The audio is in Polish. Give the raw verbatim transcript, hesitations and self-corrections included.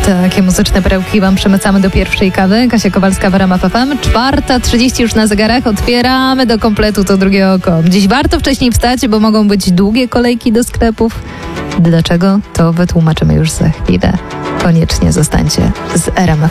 Takie muzyczne perełki wam przemycamy do pierwszej kawy. Kasia Kowalska w R M F F M. czwarta trzydzieści już na zegarach. Otwieramy do kompletu to drugie oko. Dziś warto wcześniej wstać, bo mogą być długie kolejki do sklepów. Dlaczego? To wytłumaczymy już za chwilę. Koniecznie zostańcie z R M F